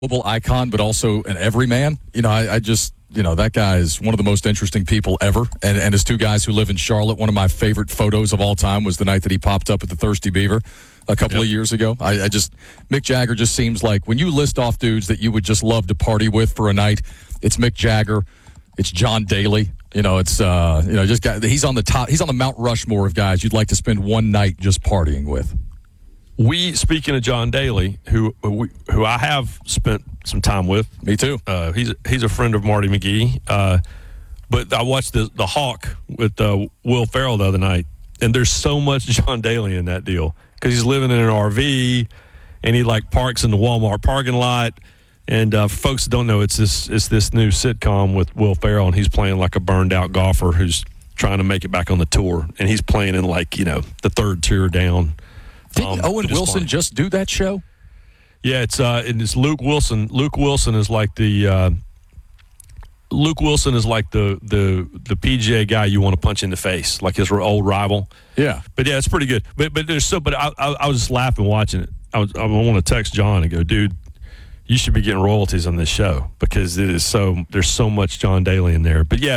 global icon, but also an everyman. I just, that guy is one of the most interesting people ever. And as two guys who live in Charlotte, one of my favorite photos of all time was the night that he popped up at the Thirsty Beaver a couple of years ago. Mick Jagger just seems like when you list off dudes that you would just love to party with for a night, it's Mick Jagger, it's John Daly. He's on the top. He's on the Mount Rushmore of guys you'd like to spend one night just partying with. Speaking of John Daly, who I have spent some time with. Me too. He's a friend of Marty McGee. But I watched the Hawk with Will Ferrell the other night, and there's so much John Daly in that deal because he's living in an RV, and he parks in the Walmart parking lot. And for folks that don't know, it's this new sitcom with Will Ferrell, and he's playing like a burned out golfer who's trying to make it back on the tour, and he's playing in the third tier down. Didn't Owen Wilson just do that show? Yeah, it's Luke Wilson. Luke Wilson is like the PGA guy you want to punch in the face, like his old rival. Yeah, but yeah, it's pretty good. But I was just laughing watching it. I want to text John and go, dude, you should be getting royalties on this show because there's so much John Daly in there. But yeah,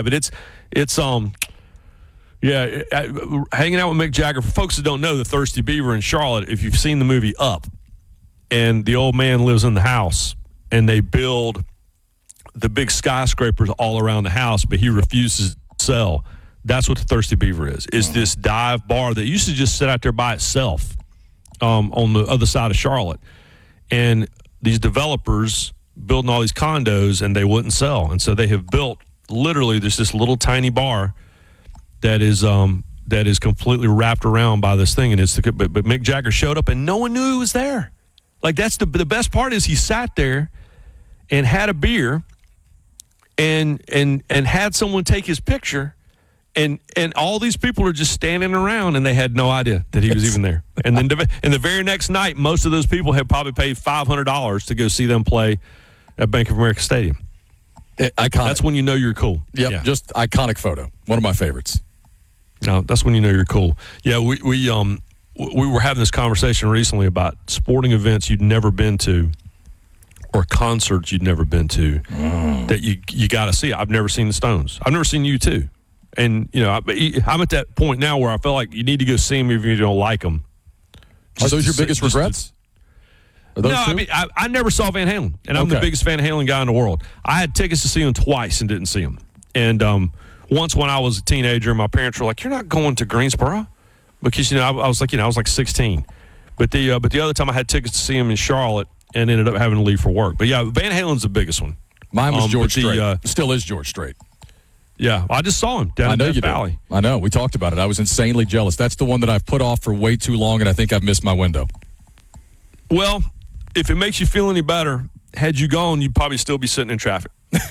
hanging out with Mick Jagger. For folks that don't know, the Thirsty Beaver in Charlotte, if you've seen the movie Up, and the old man lives in the house, and they build the big skyscrapers all around the house, but he refuses to sell. That's what the Thirsty Beaver is this dive bar that used to just sit out there by itself on the other side of Charlotte. And these developers building all these condos, and they wouldn't sell. And so they have built literally this little tiny bar that is completely wrapped around by this thing, and but Mick Jagger showed up and no one knew he was there. Like that's the best part is he sat there and had a beer and had someone take his picture, and all these people are just standing around and they had no idea that he was even there. And then the very next night, most of those people had probably paid $500 to go see them play at Bank of America Stadium. Iconic. That's when you know you're cool. Yep, yeah. Just iconic photo. One of my favorites. No, that's when you know you're cool. Yeah, we were having this conversation recently about sporting events you'd never been to or concerts you'd never been to that you got to see. I've never seen the Stones. I've never seen U2. And, I'm at that point now where I feel like you need to go see them even if you don't like them. Are those your biggest regrets? No, two? I mean, I never saw Van Halen, and I'm the biggest Van Halen guy in the world. I had tickets to see him twice and didn't see him. And once when I was a teenager, my parents were like, "You're not going to Greensboro," because I was like 16. But the other time I had tickets to see him in Charlotte and ended up having to leave for work. But yeah, Van Halen's the biggest one. Mine was George Strait. Still is George Strait. Yeah, I just saw him down in Death Valley. I know. We talked about it. I was insanely jealous. That's the one that I've put off for way too long, and I think I've missed my window. Well, if it makes you feel any better, had you gone, you'd probably still be sitting in traffic.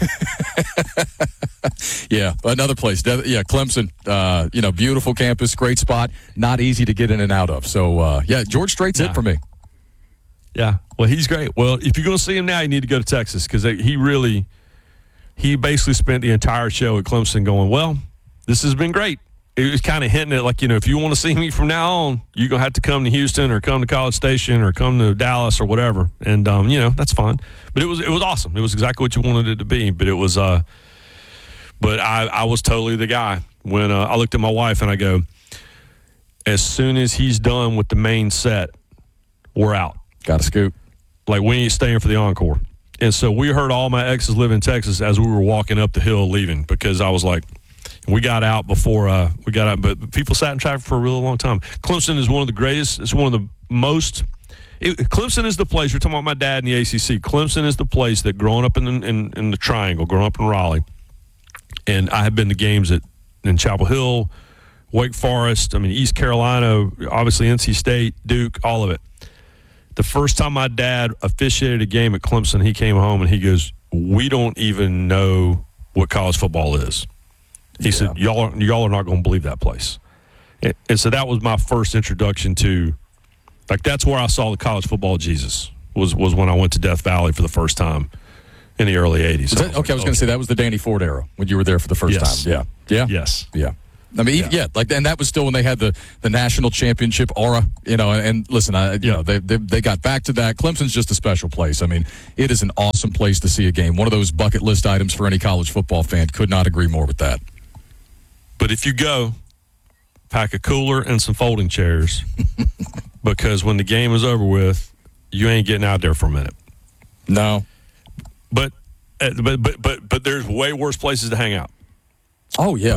Yeah, another place. Yeah, Clemson. Beautiful campus, great spot, not easy to get in and out of. So, George Strait's it for me. Yeah, well, he's great. Well, if you're going to see him now, you need to go to Texas because he basically spent the entire show at Clemson going, well, this has been great. It was kind of hinting at if you want to see me from now on, you're going to have to come to Houston or come to College Station or come to Dallas or whatever. And, that's fine. But it was awesome. It was exactly what you wanted it to be. But it was but I was totally the guy. When I looked at my wife and I go, as soon as he's done with the main set, we're out. Got to scoop. Like, we ain't staying for the encore. And so we heard all my exes live in Texas as we were walking up the hill leaving because I was like, we got out before we got out. But people sat in traffic for a really long time. Clemson is one of the greatest. It's one of the most Clemson is the place. You're talking about my dad in the ACC. Clemson is the place that growing up in the Triangle, growing up in Raleigh, and I have been to games in Chapel Hill, Wake Forest, East Carolina, obviously NC State, Duke, all of it. The first time my dad officiated a game at Clemson, he came home and he goes, "We don't even know what college football is." He said, y'all are not going to believe that place. And so that was my first introduction to, that's where I saw the college football Jesus, was when I went to Death Valley for the first time in the early 80s. I was going to say that was the Danny Ford era when you were there for the first time. Yeah. Yes. Yeah. I mean, and that was still when they had the national championship aura, and listen, they got back to that. Clemson's just a special place. I mean, it is an awesome place to see a game. One of those bucket list items for any college football fan. Could not agree more with that. But if you go, pack a cooler and some folding chairs because when the game is over with, you ain't getting out there for a minute. No. But there's way worse places to hang out. Oh, yeah.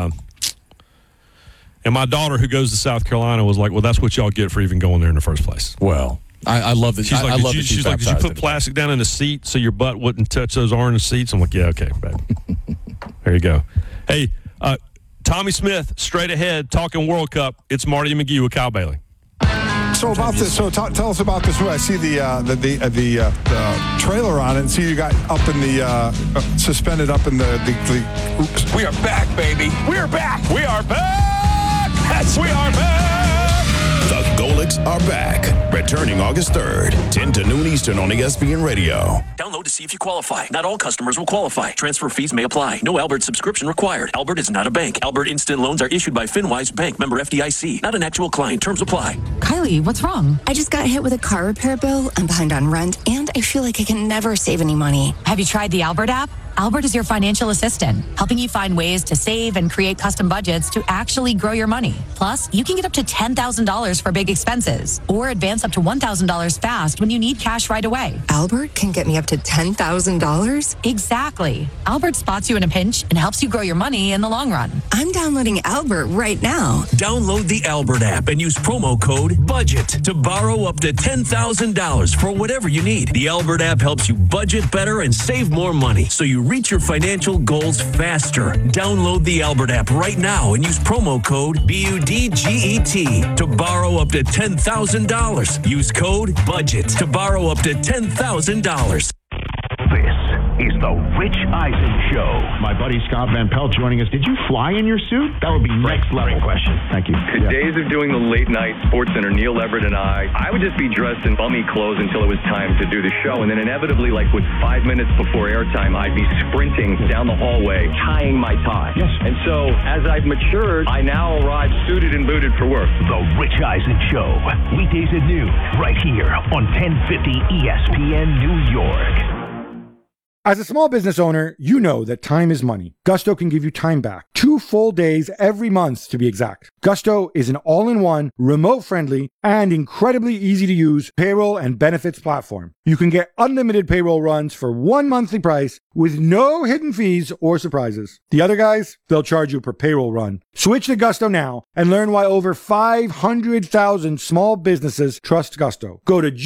And my daughter, who goes to South Carolina, was like, well, that's what y'all get for even going there in the first place. Well, I love that. She's like, did you put plastic down in the seat so your butt wouldn't touch those orange seats? I'm like, yeah, okay, babe. There you go. Hey, Tommy Smith, straight ahead, talking World Cup. It's Marty McGee with Kyle Bailey. So about this. So tell us about this movie. I see the trailer on it, and see you got up in the suspended up in the. We are back, baby. We are back. We are back. Yes, we are back. The Golics are back. Returning August 3rd, 10 to noon Eastern on ESPN Radio. Download to see if you qualify. Not all customers will qualify. Transfer fees may apply. No Albert subscription required. Albert is not a bank. Albert Instant Loans are issued by FinWise Bank, member FDIC. Not an actual client. Terms apply. Kylie, what's wrong? I just got hit with a car repair bill. I'm behind on rent, and I feel like I can never save any money. Have you tried the Albert app? Albert is your financial assistant, helping you find ways to save and create custom budgets to actually grow your money. Plus, you can get up to $10,000 for big expenses or advance up to $1,000 fast when you need cash right away. Albert can get me up to $10,000? Exactly. Albert spots you in a pinch and helps you grow your money in the long run. I'm downloading Albert right now. Download the Albert app and use promo code BUDGET to borrow up to $10,000 for whatever you need. The Albert app helps you budget better and save more money so you reach your financial goals faster. Download the Albert app right now and use promo code BUDGET to borrow up to $10,000. Use code BUDGET to borrow up to $10,000. This is the Rich Eisen Show. My buddy Scott Van Pelt joining us. Did you fly in your suit? That would be next level. Great question. Thank you. The days of doing the late night Sports Center, Neil Everett and I would just be dressed in bummy clothes until it was time to do the show. And then inevitably, like with 5 minutes before airtime, I'd be sprinting down the hallway, tying my tie. Yes. And so as I've matured, I now arrive suited and booted for work. The Rich Eisen Show. Weekdays at noon, right here on 1050 ESPN New York. As a small business owner, you know that time is money. Gusto can give you time back. 2 full days every month, to be exact. Gusto is an all-in-one, remote-friendly, and incredibly easy-to-use payroll and benefits platform. You can get unlimited payroll runs for one monthly price with no hidden fees or surprises. The other guys, they'll charge you per payroll run. Switch to Gusto now and learn why over 500,000 small businesses trust Gusto. Go to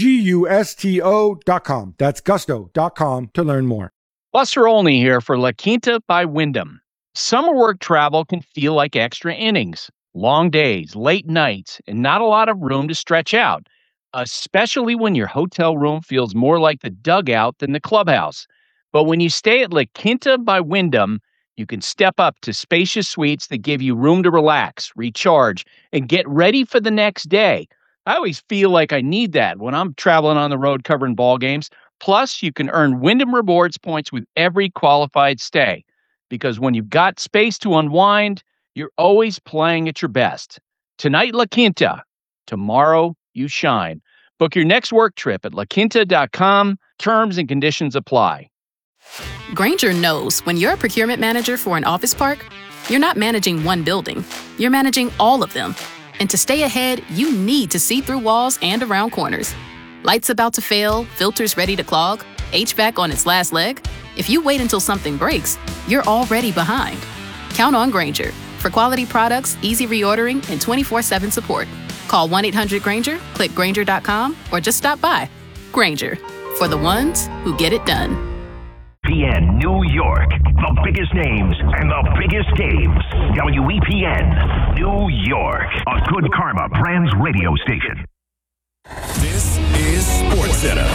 GUSTO.com. That's gusto.com to learn more. Buster Olney here for La Quinta by Wyndham. Summer work travel can feel like extra innings. Long days, late nights, and not a lot of room to stretch out, especially when your hotel room feels more like the dugout than the clubhouse. But when you stay at La Quinta by Wyndham, you can step up to spacious suites that give you room to relax, recharge, and get ready for the next day. I always feel like I need that when I'm traveling on the road covering ball games. Plus, you can earn Wyndham Rewards points with every qualified stay. Because when you've got space to unwind, you're always playing at your best. Tonight, La Quinta. Tomorrow, you shine. Book your next work trip at laquinta.com. Terms and conditions apply. Grainger knows when you're a procurement manager for an office park, you're not managing one building. You're managing all of them. And to stay ahead, you need to see through walls and around corners. Lights about to fail, filters ready to clog, HVAC on its last leg. If you wait until something breaks, you're already behind. Count on Grainger for quality products, easy reordering, and 24/7 support. Call 1-800-GRAINGER, click Grainger.com, or just stop by. Grainger, for the ones who get it done. ESPN New York, the biggest names and the biggest games. WEPN New York, a Good Karma Brands radio station. This is Sports Center.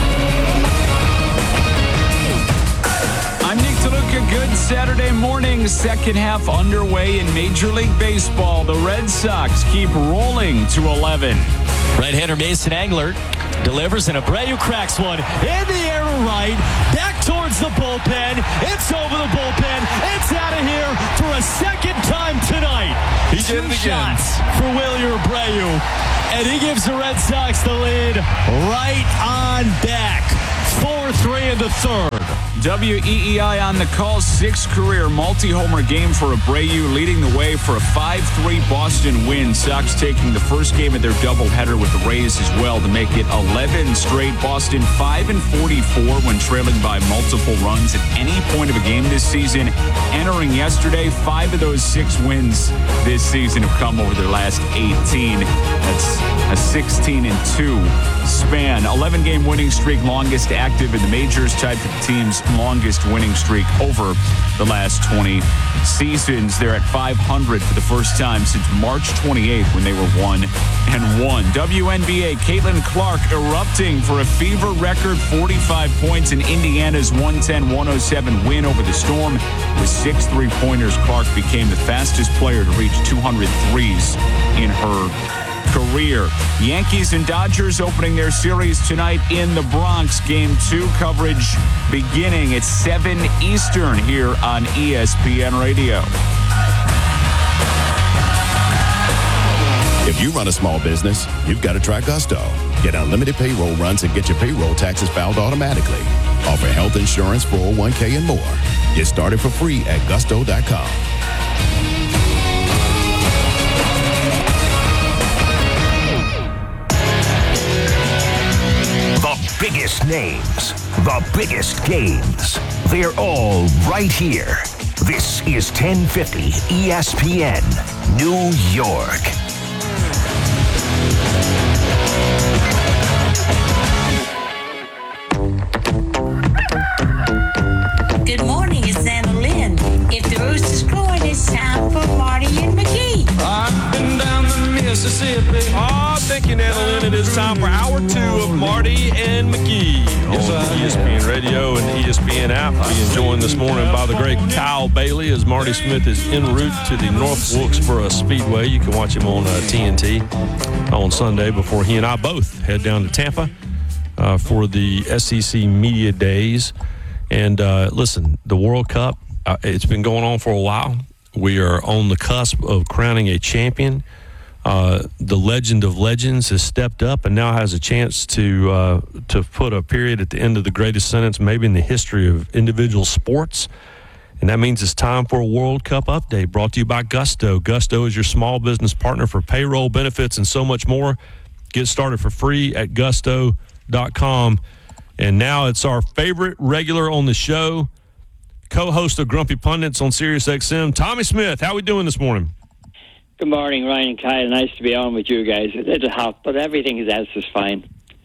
I'm Nick DeLuca. Good Saturday morning. Second half underway in Major League Baseball. The Red Sox keep rolling to 11. Right-hander Mason Englert delivers, and Abreu cracks one in the air to right, back towards the bullpen. It's over the bullpen. It's out of here for a second time tonight. get it again. Shots for Willie Abreu, and he gives the Red Sox the lead right on back. 4-3 in the third. WEEI on the call. 6th career multi-homer game for Abreu, leading the way for a 5-3 Boston win. Sox taking the first game of their doubleheader with the Rays as well to make it 11 straight. Boston 5-44 when trailing by multiple runs at any point of a game this season. Entering yesterday, 5 of those 6 wins this season have come over their last 18. That's a 16-2 span. 11-game winning streak, longest active in the majors, tied for the team's longest winning streak over the last 20 seasons. They're at 500 for the first time since March 28th when they were 1-1. WNBA, Caitlin Clark erupting for a fever record 45 points in Indiana's 110-107 win over the Storm. With 6 3-pointers, Clark became the fastest player to reach 200 threes in her career. Yankees and Dodgers opening their series tonight in the Bronx. Game 2 coverage beginning at 7 Eastern here on ESPN Radio. If you run a small business, you've got to try Gusto. Get unlimited payroll runs and get your payroll taxes filed automatically. Offer health insurance, 401k, and more. Get started for free at gusto.com. The biggest names, the biggest games. They're all right here. This is 1050 ESPN, New York. Good morning, it's Anna Lynn. If the rooster's crowing, it's time for Marty and McGee. I've been down the Mississippi. Thank you, Anna Lynn. It is time for hour 2 of Marty and McGee on ESPN Radio and the ESPN app. Being joined this morning by the great Kyle Bailey as Marty Smith is en route to the North Wilkesboro Speedway. You can watch him on TNT on Sunday before he and I both head down to Tampa for the SEC Media Days. And listen, the World Cup, it's been going on for a while. We are on the cusp of crowning a champion. The legend of legends has stepped up and now has a chance to put a period at the end of the greatest sentence maybe in the history of individual sports. And that means it's time for a World Cup update brought to you by Gusto. Gusto is your small business partner for payroll, benefits, and so much more. Get started for free at gusto.com. And now it's our favorite regular on the show, co-host of Grumpy Pundits on SiriusXM, Tommy Smith. How are we doing this morning? Good morning, Ryan and Kyle. Nice to be on with you guys. A little hot, but everything else is fine.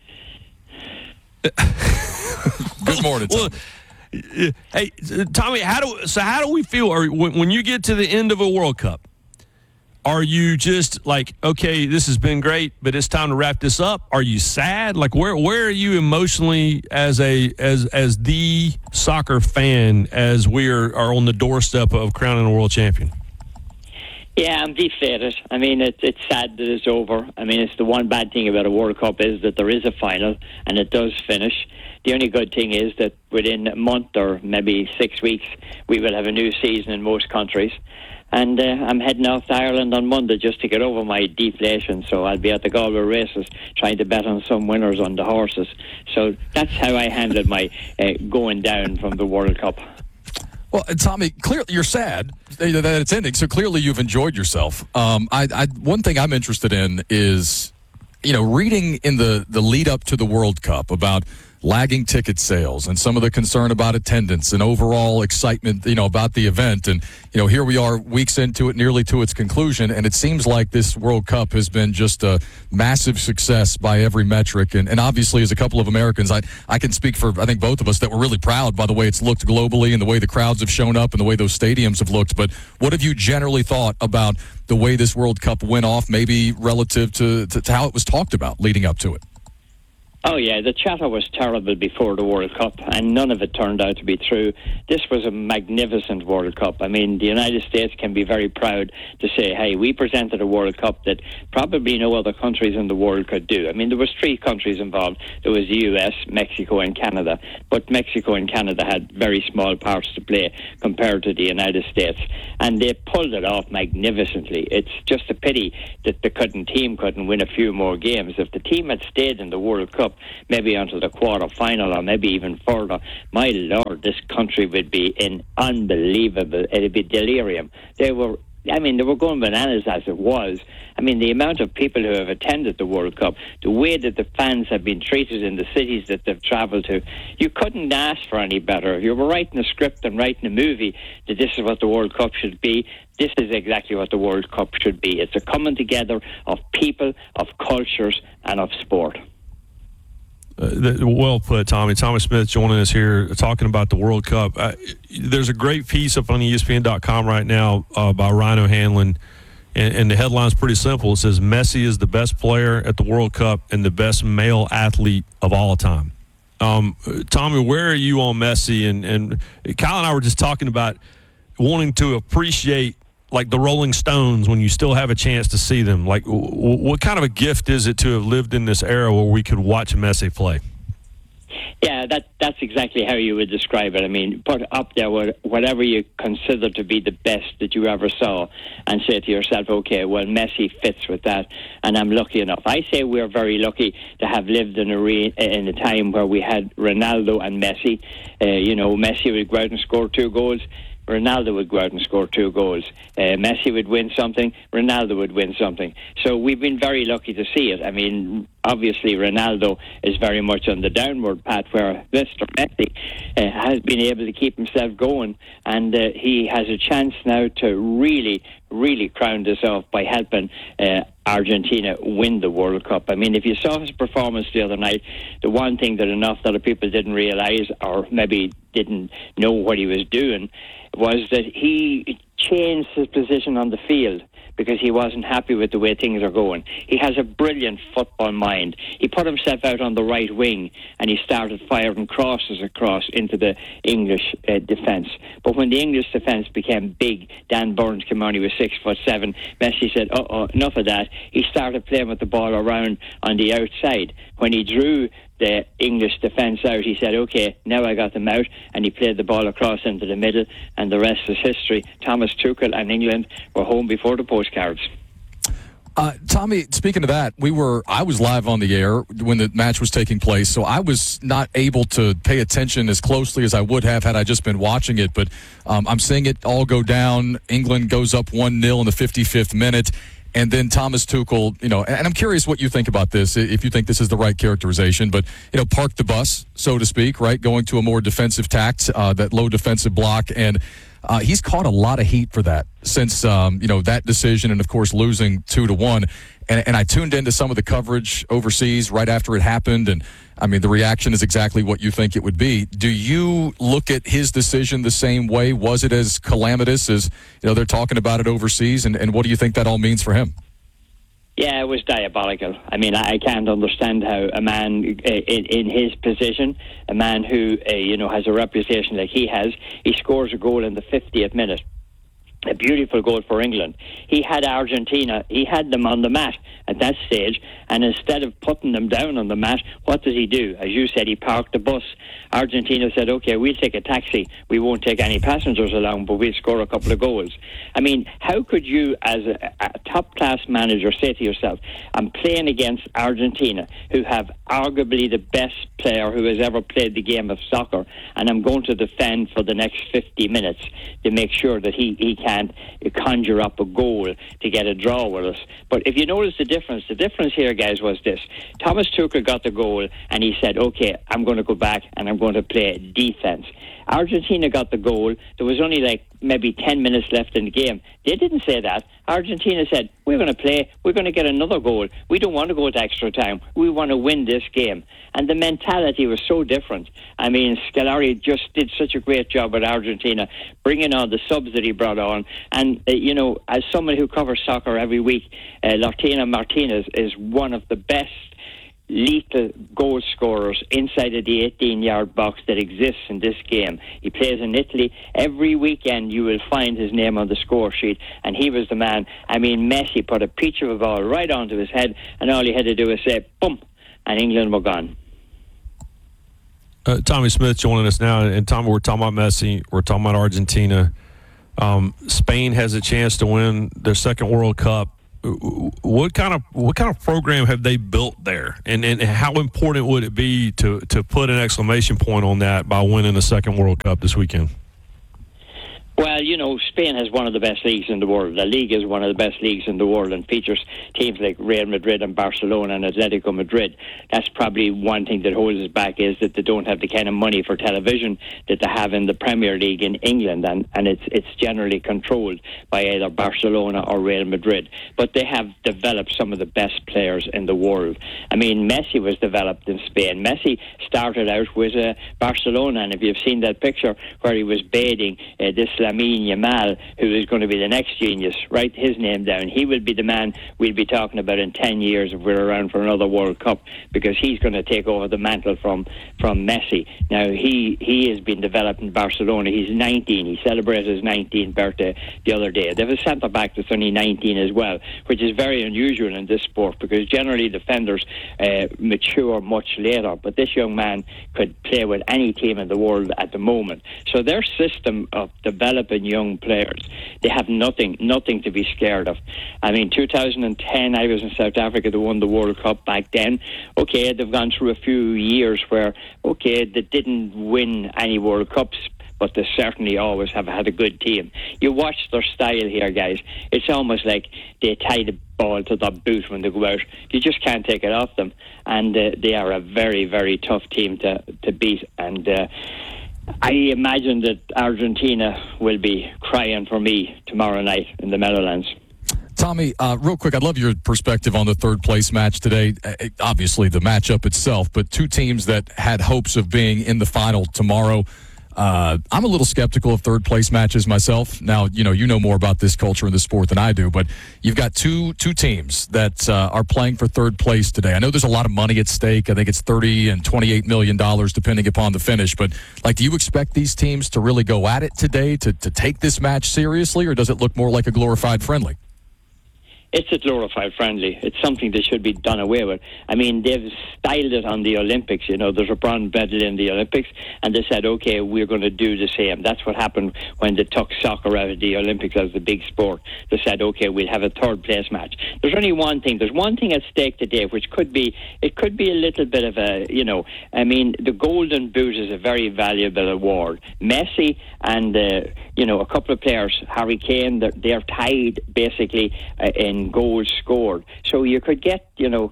Good morning, Tommy. Hey, Tommy, how do we feel when you get to the end of a World Cup? Are you just like, okay, this has been great, but it's time to wrap this up? Are you sad? Like, where are you emotionally as the soccer fan as we are on the doorstep of crowning a world champion? Yeah, I'm deflated. I mean, it's sad that it's over. I mean, it's the one bad thing about a World Cup is that there is a final and it does finish. The only good thing is that within a month or maybe 6 weeks, we will have a new season in most countries. And I'm heading off to Ireland on Monday just to get over my deflation. So I'll be at the Galway races trying to bet on some winners on the horses. So that's how I handled my going down from the World Cup. Well, Tommy, clearly you're sad that it's ending. So clearly you've enjoyed yourself. One thing I'm interested in is, reading in the lead up to the World Cup about lagging ticket sales and some of the concern about attendance and overall excitement, about the event. And, here we are weeks into it, nearly to its conclusion. And it seems like this World Cup has been just a massive success by every metric. And obviously, as a couple of Americans, I can speak for, I think, both of us that we're really proud by the way it's looked globally and the way the crowds have shown up and the way those stadiums have looked. But what have you generally thought about the way this World Cup went off, maybe relative to how it was talked about leading up to it? Oh, yeah, the chatter was terrible before the World Cup, and none of it turned out to be true. This was a magnificent World Cup. I mean, the United States can be very proud to say, hey, we presented a World Cup that probably no other countries in the world could do. I mean, there was 3 countries involved. There was the US, Mexico, and Canada. But Mexico and Canada had very small parts to play compared to the United States. And they pulled it off magnificently. It's just a pity that the team couldn't win a few more games. If the team had stayed in the World Cup, maybe until the quarter-final or maybe even further, my Lord, this country would be in unbelievable, it'd be delirium. They were going bananas as it was. I mean, the amount of people who have attended the World Cup, the way that the fans have been treated in the cities that they've travelled to, you couldn't ask for any better. If you were writing a script and writing a movie that this is what the World Cup should be, this is exactly what the World Cup should be. It's a coming together of people, of cultures, and of sport. Well put, Tommy. Thomas Smith joining us here talking about the World Cup. There's a great piece up on ESPN.com right now by Ryan O'Hanlon, and the headline's pretty simple. It says, Messi is the best player at the World Cup and the best male athlete of all time. Tommy, where are you on Messi? And Kyle and I were just talking about wanting to appreciate like the Rolling Stones when you still have a chance to see them. Like, what kind of a gift is it to have lived in this era where we could watch Messi play? Yeah, that's exactly how you would describe it. I mean, put up there whatever you consider to be the best that you ever saw and say to yourself, okay, well, Messi fits with that, and I'm lucky enough. I say we're very lucky to have lived in a time where we had Ronaldo and Messi. Messi would go out and score 2 goals. Ronaldo would go out and score 2 goals. Messi would win something. Ronaldo would win something. So we've been very lucky to see it. I mean, obviously Ronaldo is very much on the downward path, where Mr. Messi has been able to keep himself going, and he has a chance now to really crown this off by helping Argentina win the World Cup. I mean, if you saw his performance the other night, the one thing that enough other people didn't realise, or maybe didn't know what he was doing, was that he changed his position on the field because he wasn't happy with the way things are going. He has a brilliant football mind. He put himself out on the right wing and he started firing crosses across into the English defence. But when the English defence became big, Dan Burns came on, he was 6'7". Messi said, enough of that. He started playing with the ball around on the outside. When he drew the English defence out, he said, okay, now I got them out, and he played the ball across into the middle, and the rest is history. Thomas Tuchel and England were home before the postcards. Tommy, speaking of that, I was live on the air when the match was taking place, so I was not able to pay attention as closely as I would have had I just been watching it, but I'm seeing it all go down. England goes up 1-0 in the 55th minute. And then Thomas Tuchel, and I'm curious what you think about this, if you think this is the right characterization, but, park the bus, so to speak, right? Going to a more defensive tact, that low defensive block. And he's caught a lot of heat for that since, that decision and, of course, losing 2-1. And I tuned into some of the coverage overseas right after it happened, and I mean, the reaction is exactly what you think it would be. Do you look at his decision the same way? Was it as calamitous as they're talking about it overseas, and what do you think that all means for him? Yeah, it was diabolical. I mean, I can't understand how a man in his position, a man who has a reputation like he has, he scores a goal in the 50th minute. A beautiful goal for England. He had Argentina, he had them on the mat at that stage, and instead of putting them down on the mat, what does he do? As you said, he parked the bus. Argentina said, okay, we'll take a taxi. We won't take any passengers along, but we'll score a couple of goals. I mean, how could you, as a top-class manager, say to yourself, I'm playing against Argentina, who have arguably the best player who has ever played the game of soccer, and I'm going to defend for the next 50 minutes to make sure that he can't conjure up a goal to get a draw with us. But if you notice the difference here, guys, was this. Thomas Tuchel got the goal and he said, okay, I'm going to go back and I'm going to play defense. Argentina got the goal. There was only maybe 10 minutes left in the game. They didn't say that. Argentina said, we're going to play, we're going to get another goal. We don't want to go to extra time. We want to win this game. And the mentality was so different. I mean, Scolari just did such a great job with Argentina, bringing on the subs that he brought on. And, as someone who covers soccer every week, Lautaro Martinez is one of the best lethal goal scorers inside of the 18-yard box that exists in this game. He plays in Italy. Every weekend you will find his name on the score sheet, and he was the man. I mean, Messi put a peach of a ball right onto his head, and all he had to do was say, boom, and England were gone. Tommy Smith joining us now, and Tommy, we're talking about Messi, we're talking about Argentina. Spain has a chance to win their second World Cup. What kind of program have they built there, and how important would it be to put an exclamation point on that by winning the second World Cup this weekend? Well, you know, Spain has one of the best leagues in the world. La Liga is one of the best leagues in the world and features teams like Real Madrid and Barcelona and Atletico Madrid. That's probably one thing that holds us back, is that they don't have the kind of money for television that they have in the Premier League in England, and it's generally controlled by either Barcelona or Real Madrid. But they have developed some of the best players in the world. I mean, Messi was developed in Spain. Messi started out with Barcelona, and if you've seen that picture where he was bathing this Lamine Yamal, who is going to be the next genius, write his name down. He will be the man we'll be talking about in 10 years if we're around for another World Cup, because he's going to take over the mantle from Messi. Now, he has been developed in Barcelona. He's 19. He celebrated his 19th birthday the other day. They have a centre-back that's only 19 as well, which is very unusual in this sport, because generally defenders mature much later, but this young man could play with any team in the world at the moment. So their system of developing young players, they have nothing to be scared of. I mean, 2010, I was in South Africa. They won the World Cup back then. Okay, they've gone through a few years where, okay, they didn't win any World Cups, but they certainly always have had a good team. You watch their style here, guys. It's almost like they tie the ball to their boot when they go out. You just can't take it off them. And they are a very, very tough team to beat. And I imagine that Argentina will be crying for me tomorrow night in the Meadowlands. Tommy, real quick, I'd love your perspective on the third place match today. Obviously, the matchup itself, but two teams that had hopes of being in the final tomorrow. I'm a little skeptical of third place matches myself. Now, you know more about this culture and this sport than I do, but you've got two teams that are playing for third place today. I know there's a lot of money at stake. I think it's $30 and $28 million depending upon the finish. But do you expect these teams to really go at it today, to take this match seriously, or does it look more like a glorified friendly? It's a glorified friendly. It's something that should be done away with. I mean, they've styled it on the Olympics. You know, there's a bronze medal in the Olympics, and they said, okay, we're going to do the same. That's what happened when they took soccer out of the Olympics as the big sport. They said, okay, we'll have a third place match. There's only one thing. There's one thing at stake today, which could be a little bit of a, I mean, the Golden Boot is a very valuable award. Messi and, a couple of players, Harry Kane, they're tied basically in goals scored. So you could get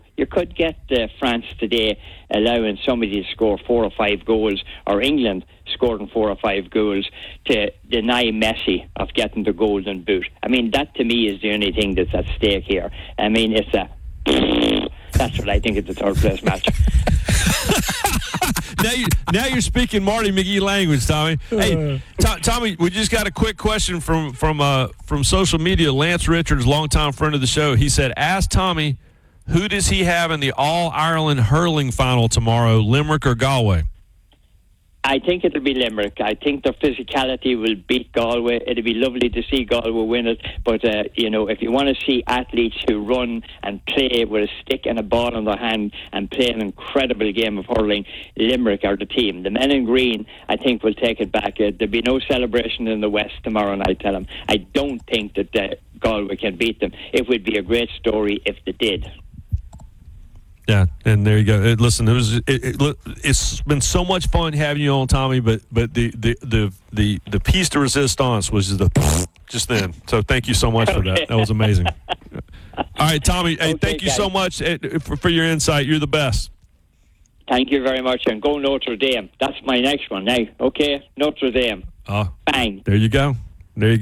France today allowing somebody to score 4 or 5 goals, or England scoring 4 or 5 goals, to deny Messi of getting the Golden Boot. I mean, that to me is the only thing that's at stake here. I mean, that's what I think is the third place match. Now you're speaking Marty McGee language, Tommy. Hey, Tommy, we just got a quick question from social media. Lance Richards, longtime friend of the show, he said, ask Tommy, who does he have in the All-Ireland hurling final tomorrow, Limerick or Galway? I think it'll be Limerick. I think their physicality will beat Galway. It'll be lovely to see Galway win it. But, if you want to see athletes who run and play with a stick and a ball in their hand and play an incredible game of hurling, Limerick are the team. The men in green, I think, will take it back. There'll be no celebration in the West tomorrow night, tell them. I don't think that Galway can beat them. It would be a great story if they did. Yeah, and there you go. Listen, it's been so much fun having you on, Tommy. But the piece de resistance was just then. So thank you so much for that. That was amazing. All right, Tommy. Hey, thank you so much for your insight. You're the best. Thank you very much, and go Notre Dame. That's my next one now. Okay, Notre Dame. Oh, bang. There you go. There you go.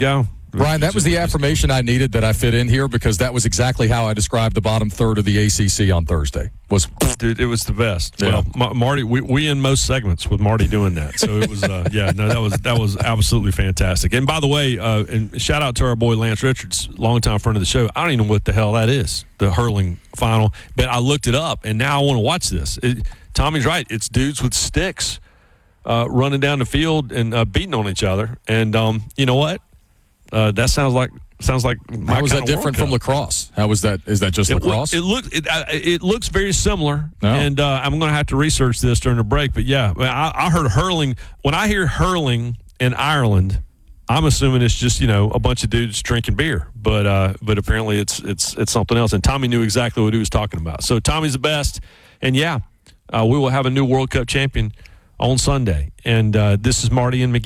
Brian, that was the affirmation I needed that I fit in here because that was exactly how I described the bottom third of the ACC on Thursday. Dude, it was the best. Yeah. Well, Marty, we end most segments with Marty doing that. So it was, that was absolutely fantastic. And by the way, and shout out to our boy Lance Richards, longtime friend of the show. I don't even know what the hell that is, the hurling final, but I looked it up, and now I want to watch this. Tommy's right. It's dudes with sticks running down the field and beating on each other. And you know what? That sounds like my How was that kind of different World from Cup. lacrosse? How was that? Is that just lacrosse? It looks very similar, No. and I'm going to have to research this during the break. But yeah, I heard hurling. When I hear hurling in Ireland, I'm assuming it's just a bunch of dudes drinking beer. But apparently it's something else. And Tommy knew exactly what he was talking about. So Tommy's the best, and yeah, we will have a new World Cup champion on Sunday. And this is Marty and McGee.